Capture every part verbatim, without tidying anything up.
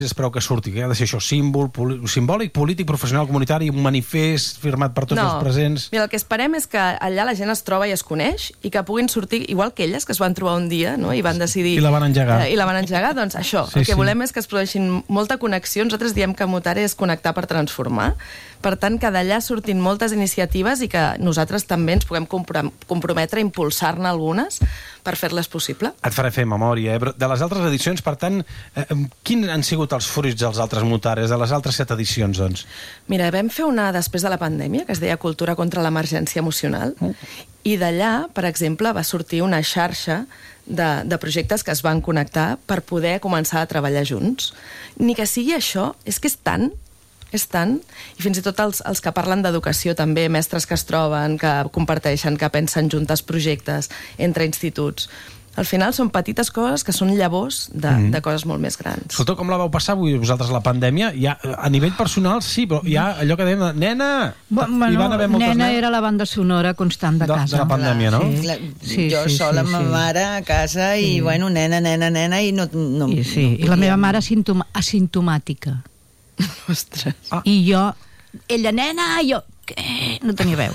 Espereu que surti, que ha de ser això, símbol, simbòlic, polític, professional, comunitari, un manifest firmat per tots no. els presents... Mira, el que esperem és que allà la gent es troba i es coneix i que puguin sortir, igual que elles, que es van trobar un dia, no?, i van decidir... I la van engegar. I la van engegar, doncs això, sí, el que sí. volem és que es produeixin molta connexió. Nosaltres diem que Mutare és connectar per transformar. Per tant, que d'allà surtin moltes iniciatives i que nosaltres també ens puguem comprometre a impulsar-ne algunes per fer-les possible. Et faré fer memòria, eh? Però de les altres edicions, per tant, eh, quins han sigut els fruits dels altres Mutares, de les altres set edicions, doncs? Mira, vam fer una després de la pandèmia, que es deia Cultura contra l'emergència emocional, uh. i d'allà, per exemple, va sortir una xarxa de, de projectes que es van connectar per poder començar a treballar junts. Ni que sigui això, és que és tant... és tant, i fins i tot els, els que parlen d'educació també, mestres que es troben, que comparteixen, que pensen juntes projectes entre instituts. Al final són petites coses que són llavors de, mm. de coses molt més grans. Escolta, com la vau passar avui vosaltres la pandèmia? Ja, a nivell personal sí, però hi ha allò que dèiem, nena! Bueno, hi van haver moltes nena nenes. era la banda sonora constant de, de casa. De la pandèmia, no? Sí. La, sí, jo sí, sola sí, amb ma sí. mare a casa i, sí. bueno, nena, nena, nena, i no... no I, sí. no I la meva mare asimptom asimptomàtica. Ostres. Ah. I jo, ella, nena, jo... Què? No tenia veu.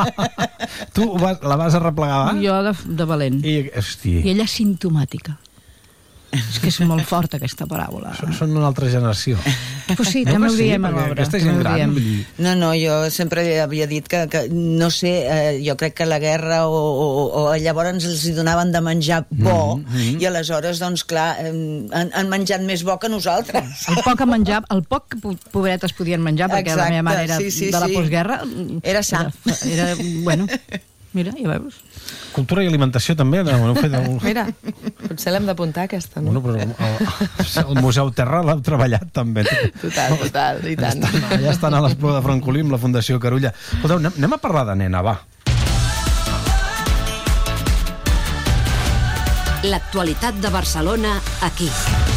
Tu vas, la vas arreplegar? Jo de, de valent. I, hosti. I ella asimptomàtica. És que és molt forta aquesta paràbola. Són, són una altra generació. Pues sí, no, també ho sí, diem a l'obra. Aquesta gent gran. No, no, jo sempre havia dit que, que no sé, eh, jo crec que la guerra o, o, o llavors els hi donaven de menjar bo, mm -hmm. i aleshores, doncs clar, eh, han, han menjat més bo que nosaltres. El poc a menjar, el poc que pobretes podien menjar, perquè Exacte, la meva mare era sí, sí, de la sí. postguerra. Era sa. Era, era, bueno, mira, ja veus. Cultura i alimentació també. No, no fet un... Mira, potser l'hem d'apuntar aquesta, no? Bueno, però el, el Museu Terra l'heu treballat també. Total, total, i tant. Ja estan, ja estan a l'Espluga de Francolí amb la Fundació Carulla. Escolteu, anem, anem a parlar de nena, va. L'actualitat de Barcelona, aquí.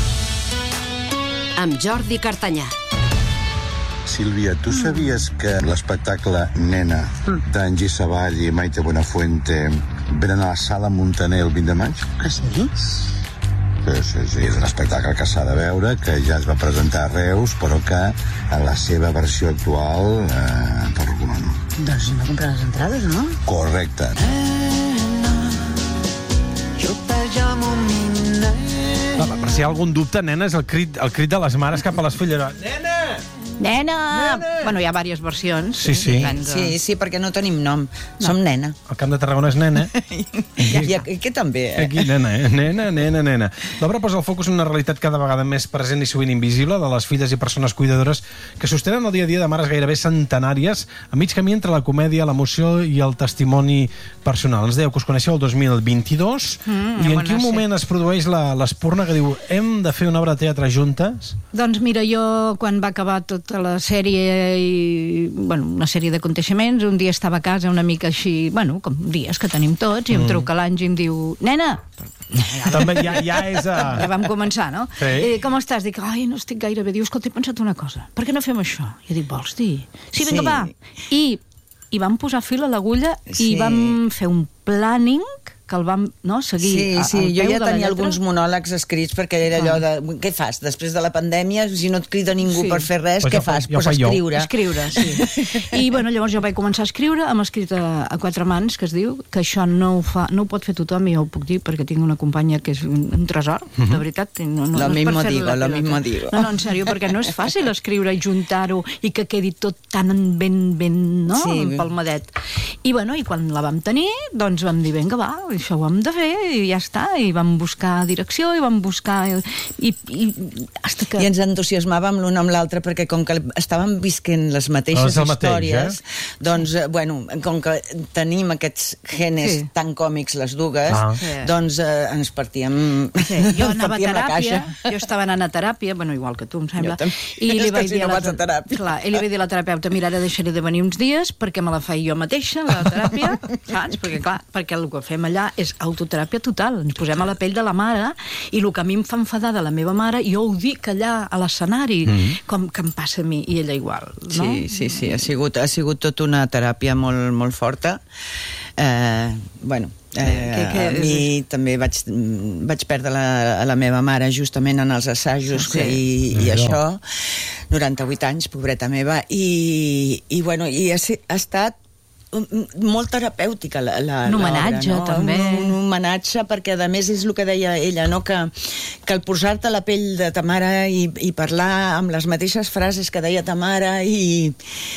Amb Jordi Cartanyà. Sílvia, tu sabies que l'espectacle Nena d'Angie Savall i Maite Buenafuente venen a la Sala Muntaner el vint de maig? Ah, sí? Sí, sí, sí. És un espectacle que s'ha de veure, que ja es va presentar a Reus, però que en la seva versió actual eh, te'l recomano. Doncs no comprar les entrades, no? Correcte. Va, per si hi ha algun dubte, nena, és el crit, el crit de les mares cap a les filles. Nena! Nena! Nena! Bueno, hi ha diverses versions. Sí, sí. De... Sí, sí, perquè no tenim nom. No. Som nena. El Camp de Tarragona és nena. I, I aquí també, eh? Aquí, nena, eh? Nena, nena, nena. L'obra posa el focus en una realitat cada vegada més present i sovint invisible de les filles i persones cuidadores que sostenen el dia a dia de mares gairebé centenàries a mig camí entre la comèdia, l'emoció i el testimoni personal. Ens dèieu que us coneixeu el dos mil vint-i-dos mm, i en quin moment es produeix l'espurna que diu hem de fer una obra de teatre juntes? Doncs mira, jo quan va acabar tota la sèrie i, bueno, una sèrie d'aconteixements, un dia estava a casa una mica així, bueno, com dies que tenim tots, i em truca l'Angie i em diu, nena! També ja, ja és a... Ja vam començar, no? Sí. I, com estàs? Dic, ai, no estic gaire bé. Diu, escolta, he pensat una cosa. Per què no fem això? Jo dic, vols dir? Sí, vinga, Sí. va. I, I vam posar fil a l'agulla Sí. i vam fer un planning que el vam, no, seguir Sí, a- sí, al jo peu ja de la tenia lletra. alguns monòlegs escrits perquè era allò de, què fas? Després de la pandèmia, si no et crida ningú Sí. per fer res, Pues què ja fa- fas? ja Pues fa jo. escriure. Escriure, sí. I bueno, llavors jo vaig començar a escriure, hem escrit a, a quatre mans, que es diu, que això no ho, fa, no ho pot fer tothom, i jo ho puc dir perquè tinc una companya que és un, un tresor, de veritat. No, no, Lo no és per mismo fer-li digo, la lo pilota. mismo digo. No, no, en sèrio, perquè no és fàcil escriure i juntar-ho i que quedi tot tan ben, ben, no?, Sí. empalmadet. I bueno, i quan la vam tenir, doncs vam dir, vinga, va, això ho hem de fer, i ja està, i vam buscar direcció, i vam buscar... I, i, hasta que... I ens entusiasmàvem l'un amb l'altre perquè com que estàvem visquent les mateixes Ah, és el mateix, històries, eh? doncs, eh, bueno, com que tenim aquests genes Sí. tan còmics les dues, Ah. Sí. doncs eh, ens partíem, Sí, jo ens anava a partíem la teràpia, caixa. jo estava anant a teràpia, bueno, igual que tu, em sembla. Jo també. I És li que vaig si dir no a la, vas a teràpia. Clar, i li vaig dir a la terapeuta, mira, ara deixaré de venir uns dies perquè me la faig jo mateixa, la teràpia, saps? Perquè, clar, perquè el que fem allà és autoteràpia total. Ens posem a la pell de la mare i el que a mi em fa enfadar de la meva mare, jo ho dic allà a l'escenari, mm. com que em passa a mi, i ella igual, no? Sí, sí, sí, ha sigut, ha sigut tot una teràpia molt, molt forta. Eh, bueno, Eh, que, que... A mi també vaig, vaig perdre la, la meva mare justament en els assajos sí. i, i això, noranta-vuit anys, pobreta meva, i, i, bueno, i ha, ha estat molt terapèutica la, la, un homenatge, no? també. Un, un homenatge, perquè a més és el que deia ella, no? que, que el posar-te la pell de ta mare i, i parlar amb les mateixes frases que deia ta mare i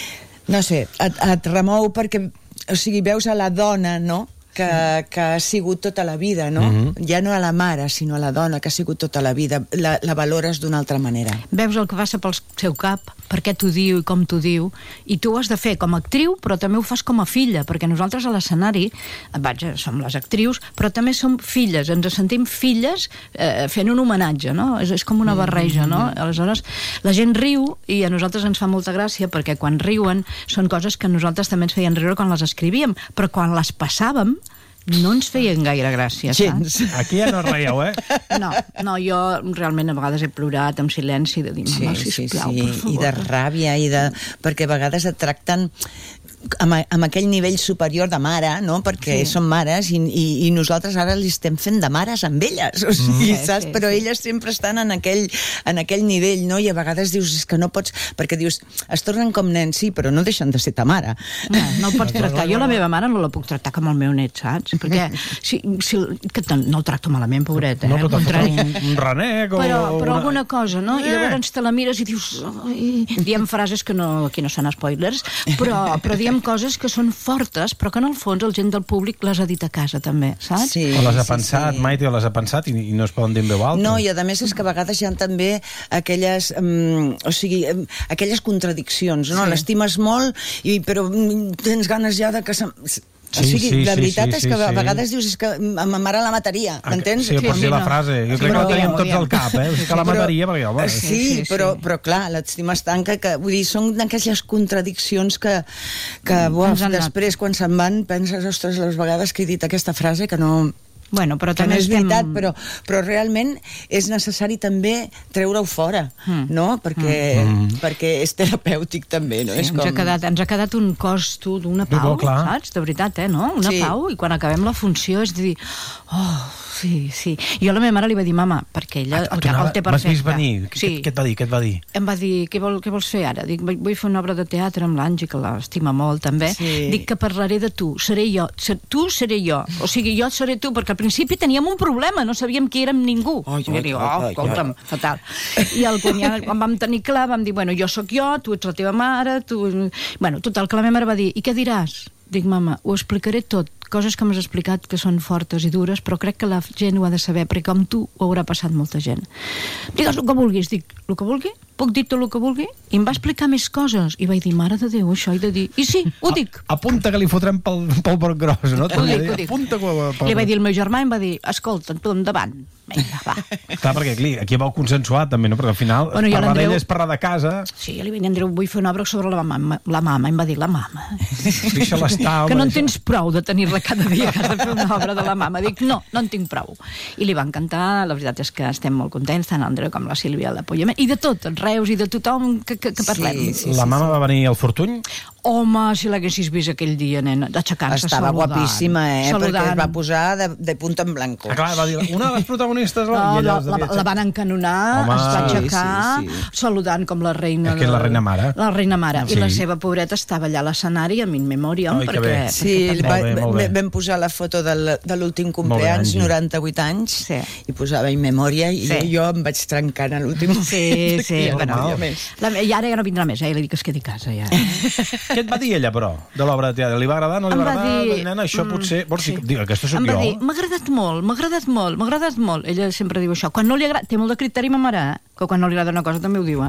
no sé, et, et remou perquè, o sigui, veus a la dona, no?, que, que ha sigut tota la vida, no? Mm-hmm. Ja no a la mare, sinó a la dona, que ha sigut tota la vida. La, la valores d'una altra manera. Veus el que passa pel seu cap, per què t'ho diu i com t'ho diu, i tu ho has de fer com a actriu, però també ho fas com a filla, perquè nosaltres a l'escenari, vaja, som les actrius, però també som filles, ens sentim filles eh, fent un homenatge, no? És, és com una barreja, no? Aleshores, la gent riu, i a nosaltres ens fa molta gràcia, perquè quan riuen són coses que a nosaltres també ens feien riure quan les escrivíem, però quan les passàvem no ens feien gaire gràcia, saps? Aquí ja no reieu, eh? No, no, jo realment a vegades he plorat en silenci de dir, mama, sí, sisplau, sí, sí. per favor. I de ràbia, i de... perquè a vegades et tracten amb, amb aquell nivell superior de mare, no? Perquè sí. són mares i, i, i nosaltres ara li estem fent de mares amb elles, o sigui, sí, saps? Sí, Però sí. elles sempre estan en aquell, en aquell nivell, no? I a vegades dius, és que no pots... Perquè dius, es tornen com nens, sí, però no deixen de ser ta mare. No, no el pots tractar. Jo la meva mare no la puc tractar com el meu net, saps? Perquè si, si, que no el tracto malament, pobret, eh? No, però contrari. un, un renec o... Però, però una... alguna cosa, no? I Eh. llavors te la mires i dius... Ai, diem frases que no, aquí no són spoilers, però, però diem coses que són fortes, però que en el fons el gent del públic les ha dit a casa, també, saps? Sí, O les ha sí, pensat, sí. Maite, o les ha pensat i, i no es poden dir en veu alta. No, i a més és que a vegades hi ha també aquelles, um, o sigui, um, aquelles contradiccions, no? Sí. L'estimes molt, i, però um, tens ganes ja de que... Se... Sí, o sigui, sí, la sí, veritat sí, és que sí, a vegades sí. dius és que a ma mare la mataria, m'entens? Sí, pots Sí, dir la no. frase. Jo Sí, crec que però la tenim diem, tots diem. al cap, eh? O sigui que la mataria, perquè, home... Sí, Sí, sí, però, sí. però clar, l'estimes tant que, que... Vull dir, són d'aquelles contradiccions que, que buah, Ens han anat. després, quan se'n van, penses, ostres, les vegades que he dit aquesta frase que no... Bueno, però que també no és estem... veritat, però, però realment és necessari també treure-ho fora, Mm. no? Perquè, Mm. perquè és terapèutic també, no? Sí, és ens, ha quedat, ens ha quedat un cos, tu, d'una Bé, pau, bo, clar. saps? De veritat, eh, no? Una Sí. pau, i quan acabem la funció és dir... Oh, sí, sí. Jo a la meva mare li va dir, mama, perquè ella el, que, el té M'has perfecte. vist venir? Sí. Què, què et va dir? Què et va dir? Em va dir, què, vol, què vols fer ara? Dic, vull vull fer una obra de teatre amb l'Angie, que l'estima molt, també. Sí. Dic que parlaré de tu, seré jo. Ser, tu seré jo. O sigui, jo seré tu, perquè al principi teníem un problema, no sabíem qui érem ningú. Ai, I ai, dic, ai, oh, ai, escolta'm, fatal. I el, quan, ja, quan vam tenir clar, vam dir, bueno, jo sóc jo, tu ets la teva mare, tu... Bueno, total, que la meva mare va dir, i què diràs? Dic, mama, ho explicaré tot, coses que m'has explicat que són fortes i dures, però crec que la gent ho ha de saber, perquè com tu ho haurà passat molta gent. Digues el que vulguis. Dic, el que vulgui? Puc dir tot el que vulgui? I em va explicar més coses. I vaig dir, mare de Déu, això he de dir. I sí, ho dic. A, apunta que li fotrem pel, pel broc gros, no? Ho dic, ho dic. Apunta que... Pel... Li vaig dir al meu germà i em va dir, escolta, tu endavant. Vinga, va. Clar, perquè aquí, aquí vau consensuar també, no? Perquè al final Bueno, jo parlar l'Andreu- d'ella és parlar de casa. Sí, jo li vaig dir, Andreu, vull fer una obra sobre la mama. La mama. I em va dir, la mama. Deixa-la estar, Que no home, en tens prou de tenir-la cada dia, que has de fer una obra de la mama. Dic, no, no en tinc prou. I li va encantar, la veritat és que estem molt contents, tant l'Andreu com la Sílvia, l'apoyament, i de tot, els Reus i de tothom que, que, que parlem. Sí, sí, La mama va venir al Fortuny? Home, si l'haguessis vist aquell dia, nena, d'aixecar-se Estava saludant. guapíssima, eh? Saludant. Perquè es va posar de, de punta en blanco. Ah, clar, va dir, una de les protagonistes... No, i ella la, es la, devia la van encanonar, Home, es va sí, aixecar, sí, sí. saludant com la reina... És que és la del- reina mare. La reina mare. Sí. I la seva pobreta estava allà a l'escenari, a In Memoriam, Ai, que perquè... bé. Sí, perquè va, Molt bé, molt bé. vam posar la foto del, de l'últim Molt bé, compleanys, Angie. noranta-vuit anys, Sí. i posava in memòria, i Sí. jo em vaig trencant a l'últim moment. Sí, sí, Ja no bueno, podia més. la, i ara ja no vindrà més, eh? Li dic que es quedi a casa, ja. Què et va dir ella, però, de l'obra de teatre? Li va agradar, no li Em va va agradar? dir, Va dir, nena, això mm, potser... Vols dir, sí. digue, aquesta sóc Em va jo. dir, m'ha agradat molt, m'ha agradat molt, m'ha agradat molt. Ella sempre diu això. Quan no li agrada... Té molt de criteri, ma mare, eh? Que quan no li agrada una cosa també ho diu,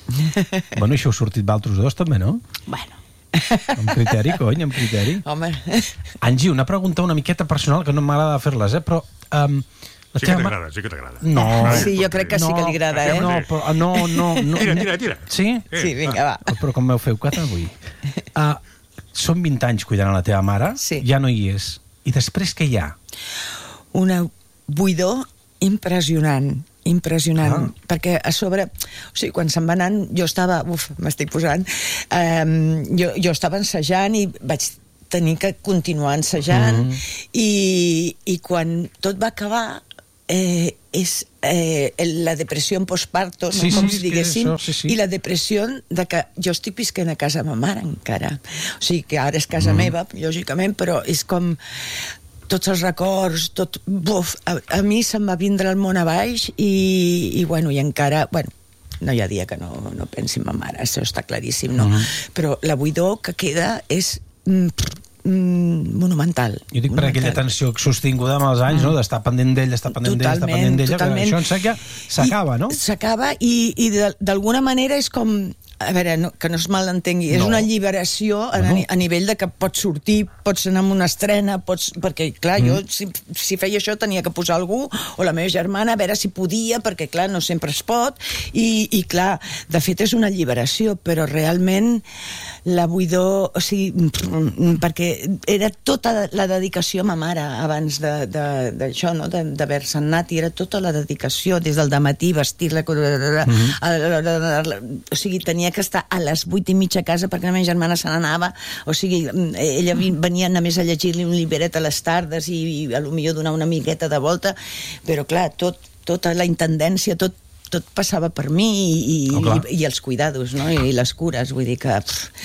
eh? Bueno, això heu sortit d'altres dos, també, no? Bueno. Amb criteri, cony, amb criteri. Home, Angie, una pregunta una miqueta personal, que no m'agrada fer-les, eh? Però... Um, la Sí que teva ma- t'agrada, sí que t'agrada. No. sí, jo crec que sí que li agrada, eh? No, però, no, no, no. Tira, tira, tira. Sí? Sí, vinga, va. Però com m'heu fet quatre avui? Uh, són vint anys cuidant a la teva mare, Sí. ja no hi és. I després què hi ha? Una buidor impressionant, impressionant, Ah. perquè a sobre, o sigui, quan se'n va anant, jo estava, uf, m'estic posant, um, jo, jo estava ensajant i vaig tenir que continuar ensajant, mm. i, i quan tot va acabar, eh, és eh, la depressió en postparto, sí, no, com sí, si diguéssim, això, sí, sí. i la depressió de que jo estic visquent a casa ma mare encara. O sigui, que ara és casa mm. meva, lògicament, però és com tots els records, tot... Buf, a, a mi se'm va vindre el món a baix i, i, bueno, i encara... Bueno, no hi ha dia que no, no pensi en ma mare, això està claríssim, no? Mm. Però la buidor que queda és... Mm, monumental. Jo dic per aquella tensió sostinguda amb els anys, no? D'estar pendent d'ell, estar pendent d'ell, estar pendent d'ella, que això en sec ja s'acaba, no? S'acaba i, i d'alguna manera és com... A veure, no, que no es malentengui, no. És una alliberació a, no. a nivell de que pots sortir, pots anar a una estrena, pots... Perquè, clar, mm. jo si, si feia això tenia que posar algú, o la meva germana, a veure si podia, perquè, clar, no sempre es pot, i, i clar, de fet és una alliberació, però realment la buidor, o sigui, perquè era tota la dedicació a ma mare abans d'això, no? d'haver-se'n anat, i era tota la dedicació, des del dematí, vestir-la... Mm. O sigui, tenia que estar a les vuit i mitja a casa perquè la meva germana se n'anava, o sigui, ella venia només a llegir-li un llibret a les tardes i, i a lo millor donar una miqueta de volta, però clar, tot, tota la intendència, tot tot passava per mi i, oh, i, i els cuidados, no? I les cures, vull dir que...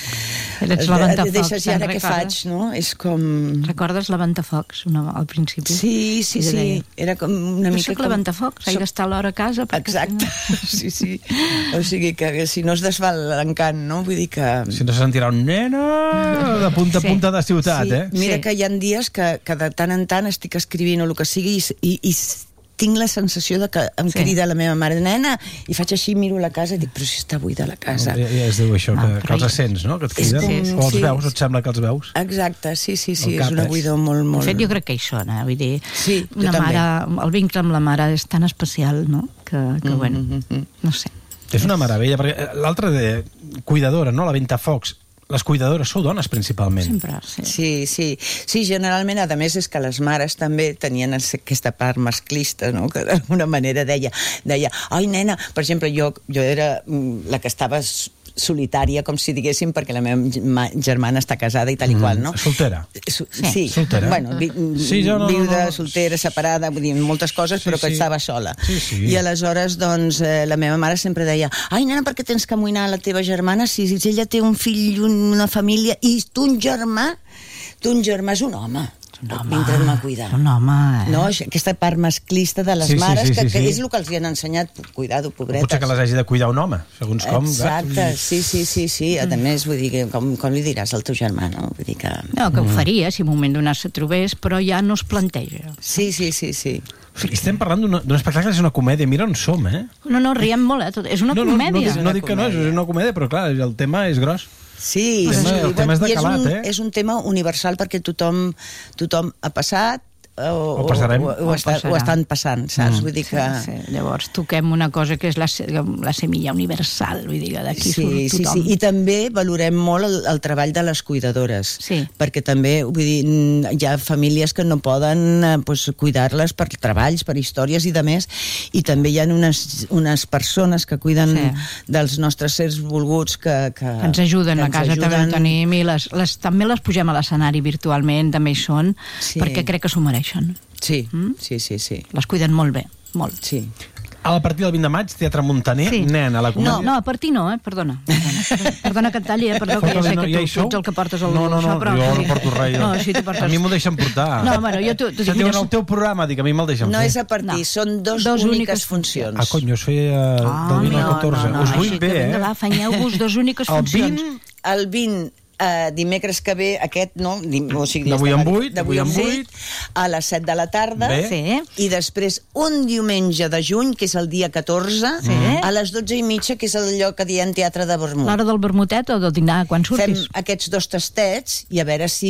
Eres la ventafocs, deixes i ara què faig, no? És com... Recordes la ventafocs no, al principi? Sí, sí, sí. Era com una jo mica soc la ventafocs, he d'estar a l'hora a casa. Exacte, sí, sí. O sigui que si no es desfà l'encant, no? Vull dir que... Si no se sentirà un nena de punta a punta de ciutat, sí. eh? Mira sí. que hi ha dies que, que de tant en tant estic escrivint o el que sigui i, i tinc la sensació de que em sí. crida la meva mare, nena, i faig així, miro la casa i dic, però si està buida la casa. Ja, ja es diu això, que, que els sents, no? Que et criden, sí, sí, o els sí. veus, et sembla que els veus? Exacte, sí, sí, sí, és una buidor molt, molt... De fet, jo crec que hi sona, vull dir, sí, una mare, el vincle amb la mare és tan especial, no?, que, que mm-hmm. bueno, no sé. És una meravella, perquè l'altra de cuidadora, no?, la ventafocs, les cuidadores sou dones principalment. Sempre, sí. Sí, sí. Sí, generalment, a més, és que les mares també tenien aquesta part masclista, no?, que d'alguna manera deia, deia, ai, nena, per exemple, jo, jo era la que estava solitària, com si diguéssim, perquè la meva germana està casada i tal i qual, no? Mm, soltera? Sí. sí. Soltera? Bueno, vi, sí, jo no, viuda, no, no. soltera, separada, vull dir, moltes coses, sí, però que sí. estava sola. Sí, sí. I aleshores, doncs, eh, la meva mare sempre deia, ai, nena, per què tens que amoïnar la teva germana si, si ella té un fill i una família i tu un germà, tu un germà és un home. No, vindre'm a cuidar. Un home, eh? No, aquesta part masclista de les sí, sí, mares, sí, sí, que, sí. que és el que els hi han ensenyat, cuidado, pobretes. Potser que les hagi de cuidar un home, segons com. Exacte, sí, sí, sí, sí. A més, vull dir, com, com li diràs al teu germà, no? Vull dir que... No, que ho faria, si un moment donat se trobés, però ja no es planteja. Sí, sí, sí, sí. Estem parlant d'un espectacle que és una comèdia, mira on som, eh? No, no, riem molt, eh? Tot. És una no, no, comèdia. No, no, no dic que no, és una comèdia, però clar, el tema és gros. Sí, el tema, sí, el tema és de calat, és un, eh? És un tema universal perquè tothom, tothom ha passat o, o, passarem. o, o, o, està, o estan passant, saps? Mm. Vull dir que... Sí, sí. Llavors toquem una cosa que és la, la semilla universal, vull dir, d'aquí sí, surt sí, tothom. sí. I també valorem molt el, el treball de les cuidadores, sí. perquè també, vull dir, hi ha famílies que no poden pues, cuidar-les per treballs, per històries i de més, i també hi ha unes, unes persones que cuiden sí. dels nostres sers volguts que, que, que ens ajuden, que ens a casa ajuden. També ho tenim, i les, les, també les pugem a l'escenari virtualment, també hi són, sí. perquè crec que s'ho mereixen. Sí, mm? sí, sí, sí. Les cuiden molt bé, molt. Sí. A partir del vint de maig, Teatre Montaner, sí. nen, a la comèdia... No, no, a partir no, eh? Perdona. Perdona, perdona que et talli, eh? Perdó, que ja sé que tu, tu ets el que portes el... No, no, no, però, jo no porto res. No, si tu portes... A mi m'ho deixen portar. No, bueno, jo... Tu, tu dic, mira, el teu programa, dic, a mi me'l deixen no fer. No és a partir, no. són dos, dos úniques, úniques funcions. Ah, cony, jo us feia ah, del vint al catorze. No, no, us vull bé, eh? Va, afanyeu-vos dos úniques funcions. El vint... Uh, dimecres que ve, aquest, no? Dim, o sigui, d'avui en vuit, d'avui en vuit, a les set de la tarda, sí. i després un diumenge de juny, que és el dia catorze, sí. a les dotze i mitja, que és allò que diem Teatre de Vermut. L'hora del vermutet o del dinar, quan surtis? Fem aquests dos tastets i a veure si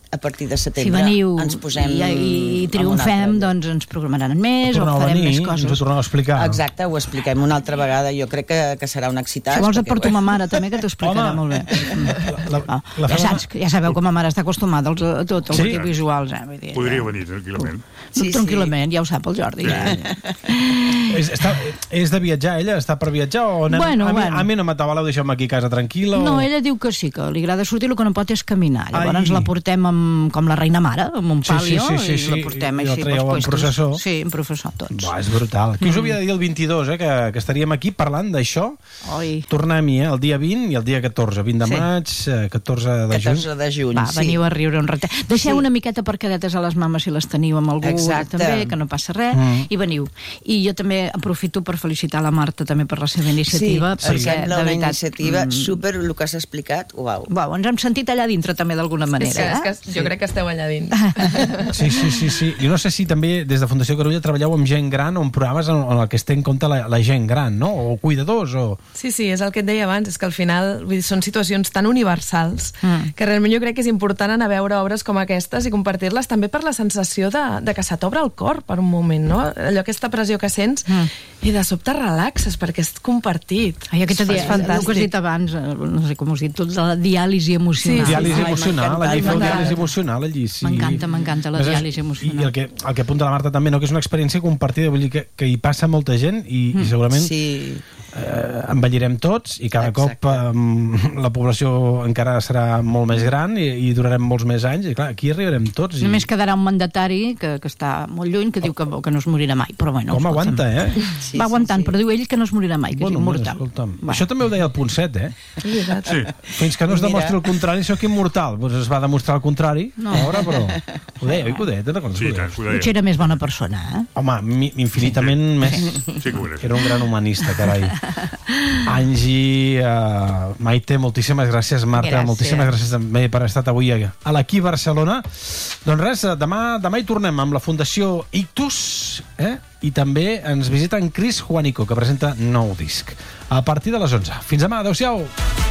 a partir de Si setembre veniu ens posem i, i triomfem, doncs ens programaran més o Torneu a farem venir, més ens ho coses. torneu a explicar. Exacte, ho expliquem una altra vegada. Jo crec que, que serà un excitat. Si vols et perquè, porto bueno, ma mare també, que t'ho explicarà Home. molt bé. La, Ah, la ja, fama- saps, ja sabeu que ma mare està acostumada als- a tot, als Sí? audiovisuals. Eh? Vull dir, Podria venir, tranquil·lament. Sí, sí. Tranquil·lament, ja ho sap el Jordi. Ja. És, està, és de viatjar, ella? Està per viatjar? O anem, Bueno, a, mi, bueno. a mi no m'atabaleu, deixeu-me aquí a casa tranquil·la? No, o... ella diu que sí, que li agrada sortir, el que no pot és caminar. Llavors Ai. la portem amb, com la reina mare, amb un Sí, sí, palio, sí, sí, i sí, la portem i la així traieu en pels puestos. processó. Sí, en processó, tots. Va, és brutal. Qui us havia de dir el vint-i-dos, eh, que, que estaríem aquí parlant d'això? Oi. Tornem-hi, eh, el dia vint i el dia catorze. vint de Sí. maig, eh, catorze de juny. catorze de juny, Va, sí. veniu a riure un ratet. Deixeu Sí. una miqueta per cadetes a les mames si les teniu amb algú Exacte. també, que no passa res, Mm. i veniu. I jo també aprofito per felicitar la Marta també per la seva iniciativa, sí, em perquè sembla de una veritat... iniciativa mm, super, el que s'ha explicat, uau. Uau, ens hem sentit allà dintre també d'alguna manera. Sí, és eh? que jo crec que esteu allà dins. Sí, sí, sí, sí. Jo no sé si també des de Fundació Carulla treballeu amb gent gran o amb programes en, en el que es té en compte la, la gent gran, no? O cuidadors, o... Sí, sí, és el que et deia abans, és que al final vull dir, són situacions tan universals mm. que realment jo crec que és important anar a veure obres com aquestes i compartir-les també per la sensació de, de que se t'obre el cor per un moment, no? Allò, aquesta pressió que sents mm. i de sobte relaxes perquè és compartit. Ai, aquesta És dia, el fantàstic. que has dit abans, eh, no sé com has dit, tot de la diàlisi emocional. Sí, Diàlisi Ai, emocional, m'encanta, allí feu m'encanta. diàlisi emocional, allí, sí. M'encanta, m'encanta la Més és- diàlisi emocional. I el que, el que apunta la Marta també, no? Que és una experiència compartida, vull dir que, que hi passa molta gent i, mm. i segurament Sí, eh, envellirem tots i cada Exacte. cop eh, la població encara serà molt més gran i, i durarem molts més anys i clar, aquí arribarem tots. I... Només quedarà un mandatari que, que està molt lluny, que diu que, que no es morirà mai. Però bueno, Com escolta'm. aguanta, eh? sí, Va aguantant, sí, sí. però diu ell que no es morirà mai, que Bueno, és bueno, immortal. escolta'm. Va. Això també ho deia el punt set, eh? Sí, exacte. Sí. Fins que no es Mira. demostri el contrari, sóc immortal. Doncs es va demostrar el contrari, No. ara, però... Ho deia, oi que ho deia? Te'n recordes? Sí, que ho deia? tant, ho deia. Potser era més bona persona, eh? Home, mi- infinitament més... Sí que ho era. Era un gran humanista, carai. Angie, uh, Maite, moltíssimes gràcies, Marta, Gràcies. moltíssimes gràcies també per haver estat avui a, a l'Aquí Barcelona. Doncs res, eh, demà, demà hi tornem amb la Fundació Ictus, eh? I també ens visita en Chris Juanico, que presenta nou disc. A partir de les onze. Fins demà, adeu-siau!